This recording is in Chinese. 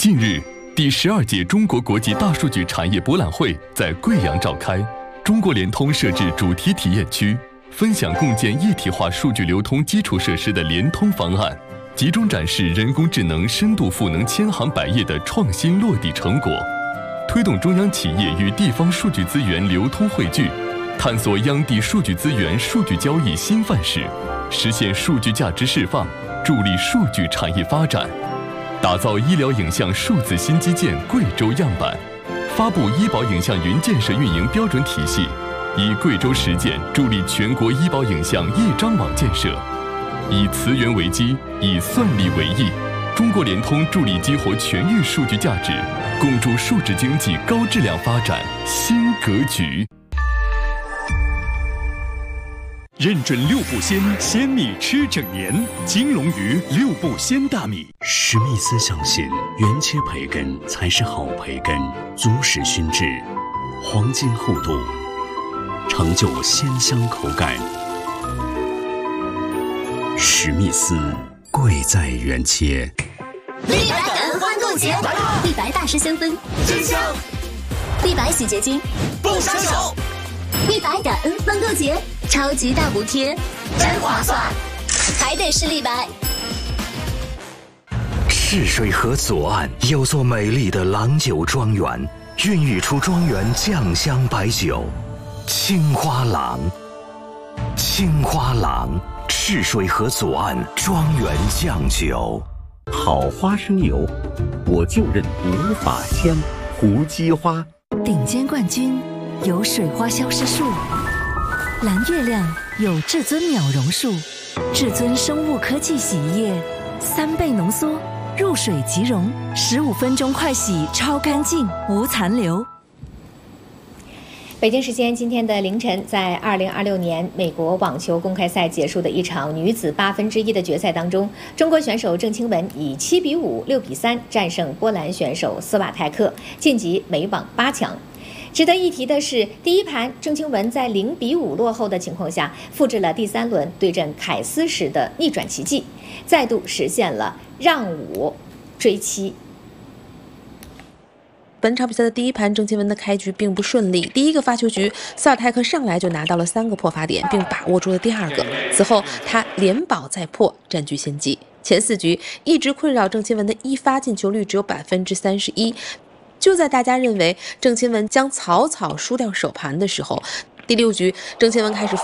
近日，第12届中国国际大数据产业博览会在贵阳召开。中国联通设置主题体验区，分享共建一体化数据流通基础设施的联通方案，集中展示人工智能深度赋能千行百业的创新落地成果，推动中央企业与地方数据资源流通汇聚，探索央地数据资源数据交易新范式，实现数据价值释放，助力数据产业发展，打造医疗影像数字新基建贵州样板，发布医保影像云建设运营标准体系，以贵州实践助力全国医保影像一张网建设。以词源为基，以算力为翼，中国联通助力激活全域数据价值，共筑数字经济高质量发展新格局。 认准6步鲜，鲜米吃整年。金龙鱼6步鲜大米。 史密斯相信，原切培根才是好培根，足实熏制，黄金厚度，成就鲜香口感。史密斯，贵在原切。 立白感恩欢购节，立白大师香氛真香，立白洗洁精不伤手。立白感恩欢购节，超级大补贴，真划算，还得是立白。 赤水河左岸有座美丽的郎酒庄园，孕育出庄园酱香白酒青花郎。青花郎，赤水河左岸庄园酱酒。 好花生油，我就认无法签。胡姬花， 顶尖冠军有水花消失术，蓝月亮有至尊秒溶术，至尊生物科技洗衣液，3倍浓缩，入水即溶，15分钟快洗，超干净，无残留。 北京时间今天的凌晨，在2026年美国网球公开赛结束的一场女子1/8的决赛当中，中国选手郑钦文以7比5、6比3战胜波兰选手斯瓦泰克，晋级美网8强。值得一提的是，第一盘郑钦文在0比5落后的情况下，复制了第3轮对阵凯斯时的逆转奇迹，再度实现了让5追7。 本场比赛的第一盘，郑钦文的开局并不顺利。第一个发球局，斯瓦泰克上来就拿到了3个破发点，并把握住了第2个。此后，他连保再破，占据先机。前4局一直困扰郑钦文的一发进球率只有31%。就在大家认为郑钦文将草草输掉首盘的时候，第6局郑钦文开始